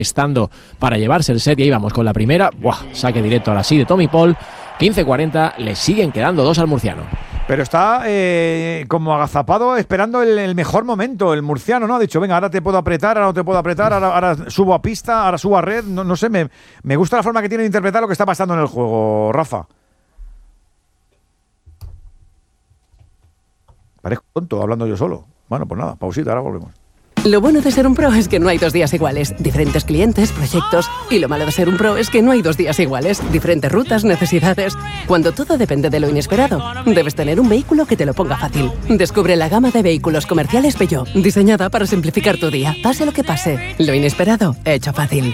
estando para llevarse el set, y ahí vamos con la primera. ¡Buah! Saque directo ahora sí de Tommy Paul. 15-40, le siguen quedando 2 al murciano. Pero está como agazapado esperando el mejor momento, el murciano, ¿no? Ha dicho, venga, ahora te puedo apretar, ahora no te puedo apretar, ahora subo a pista, ahora subo a red. No sé, me gusta la forma que tiene de interpretar lo que está pasando en el juego, Rafa. Parezco tonto hablando yo solo. Bueno, pues nada, pausita, ahora volvemos. Lo bueno de ser un pro es que no hay 2 días iguales. Diferentes clientes, proyectos. Y lo malo de ser un pro es que no hay 2 días iguales. Diferentes rutas, necesidades. Cuando todo depende de lo inesperado, debes tener un vehículo que te lo ponga fácil. Descubre la gama de vehículos comerciales Peugeot, diseñada para simplificar tu día. Pase lo que pase, lo inesperado, hecho fácil.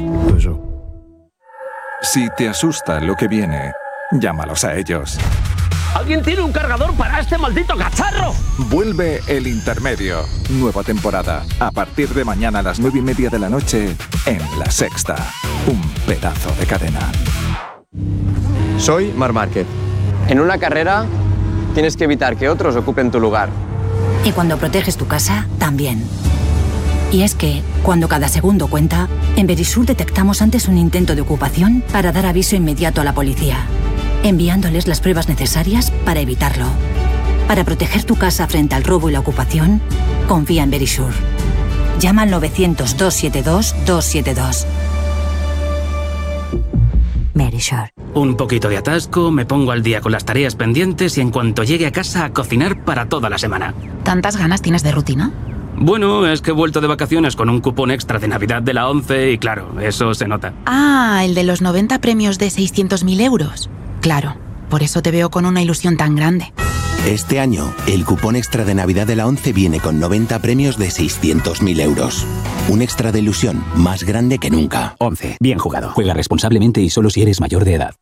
Si te asusta lo que viene, llámalos a ellos. ¿Alguien tiene un cargador para este maldito cacharro? Vuelve El Intermedio. Nueva temporada. A partir de mañana a las 9:30 de la noche en La Sexta. Un pedazo de cadena. Soy Marc Márquez. En una carrera tienes que evitar que otros ocupen tu lugar. Y cuando proteges tu casa, también. Y es que, cuando cada segundo cuenta, en Verisur detectamos antes un intento de ocupación para dar aviso inmediato a la policía, enviándoles las pruebas necesarias para evitarlo. Para proteger tu casa frente al robo y la ocupación, confía en Verisur. Llama al 900-272-272. Verisur. Un poquito de atasco, me pongo al día con las tareas pendientes y en cuanto llegue a casa a cocinar para toda la semana. ¿Tantas ganas tienes de rutina? Bueno, es que he vuelto de vacaciones con un cupón extra de Navidad de la 11 y claro, eso se nota. Ah, el de los 90 premios de 600.000 euros. Claro, por eso te veo con una ilusión tan grande. Este año, el cupón extra de Navidad de la 11 viene con 90 premios de 600.000 euros. Un extra de ilusión más grande que nunca. 11. Bien jugado. Juega responsablemente y solo si eres mayor de edad.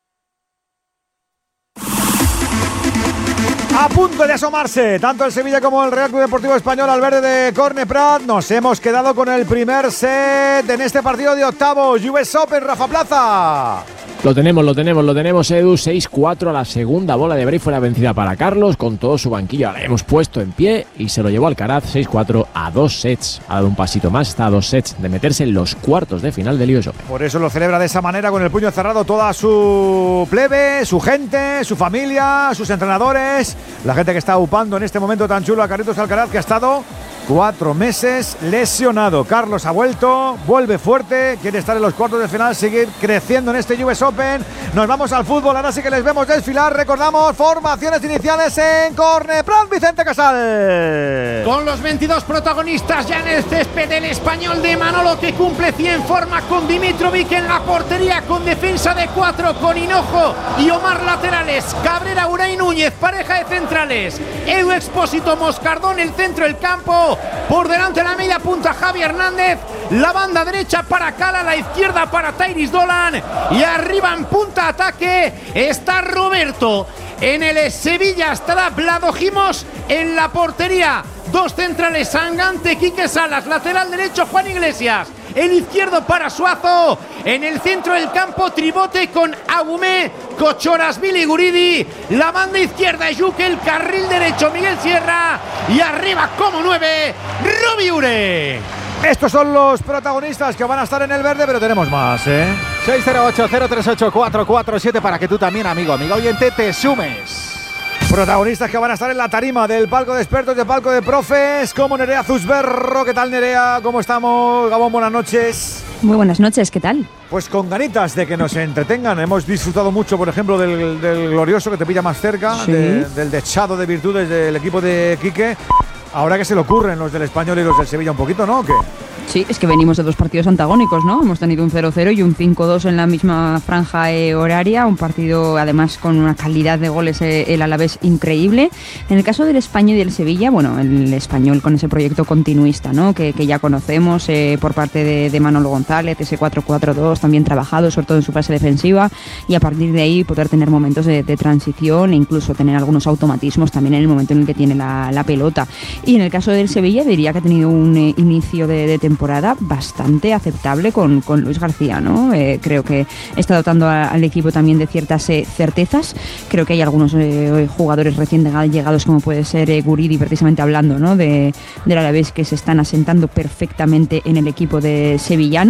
A punto de asomarse, tanto el Sevilla como el Real Club Deportivo Español al verde de Corne Prat. Nos hemos quedado con el primer set en este partido de octavos. US Open, Rafa Plaza. Lo tenemos, Edu. 6-4 a la segunda bola de break. Fue la vencida para Carlos con todo su banquillo. La hemos puesto en pie y se lo llevó Alcaraz 6-4 a 2 sets. Ha dado un pasito más, está a 2 sets de meterse en los cuartos de final del US Open. Por eso lo celebra de esa manera, con el puño cerrado, toda su plebe, su gente, su familia, sus entrenadores, la gente que está upando en este momento tan chulo a Carlitos Alcaraz, que ha estado 4 meses lesionado. Carlos ha vuelto, vuelve fuerte, quiere estar en los cuartos de final, seguir creciendo en este US Open. Nos vamos al fútbol, ahora sí que les vemos desfilar. Recordamos formaciones iniciales en Corne Prat. Vicente Casal. Con los 22 protagonistas ya en el césped, del Español de Manolo, que cumple 100, forma con Dimitrovic en la portería, con defensa de 4, con Hinojo y Omar laterales, Cabrera, Unai Núñez, pareja de centrales, Edu Expósito, Moscardón, el centro del campo. Por delante la media punta Javi Hernández, la banda derecha para Cala, la izquierda para Tairis Dolan y arriba en punta ataque está Roberto. En el Sevilla estará Vladojimos en la portería. 2 centrales, Sangante, Quique Salas, lateral derecho Juan Iglesias, el izquierdo para Suazo, en el centro del campo Tribote con Agumé, Cochoras, Billy Guridi, la banda izquierda Yuque, el carril derecho Miguel Sierra y arriba como 9 Robi Ure. Estos son los protagonistas que van a estar en el verde, pero tenemos más, 608-038-447 para que tú también, amigo oyente, te sumes. Protagonistas que van a estar en la tarima del palco de expertos, del palco de profes, como Nerea Zusberro. ¿Qué tal, Nerea? ¿Cómo estamos? Gabón, buenas noches. Muy buenas noches, ¿qué tal? Pues con ganitas de que nos entretengan. Hemos disfrutado mucho, por ejemplo, del glorioso que te pilla más cerca, ¿sí? Del dechado de virtudes del equipo de Quique. Ahora que se le ocurren los del Español y los del Sevilla un poquito, ¿no? ¿O qué? Sí, es que venimos de 2 partidos antagónicos, ¿no? Hemos tenido un 0-0 y un 5-2 en la misma franja horaria, un partido además con una calidad de goles el Alavés increíble. En el caso del Español y del Sevilla, bueno, el Español con ese proyecto continuista, ¿no? Que ya conocemos por parte de Manolo González, ese 4-4-2 también trabajado, sobre todo en su fase defensiva, y a partir de ahí poder tener momentos de transición e incluso tener algunos automatismos también en el momento en el que tiene la pelota. Y en el caso del Sevilla diría que ha tenido un inicio de temporada temporada bastante aceptable con Luis García, ¿no? Creo que está dotando al equipo también de ciertas certezas. Creo que hay algunos jugadores recién llegados, como puede ser Guridi, precisamente hablando, ¿no? del Alavés, que se están asentando perfectamente en el equipo de sevillano.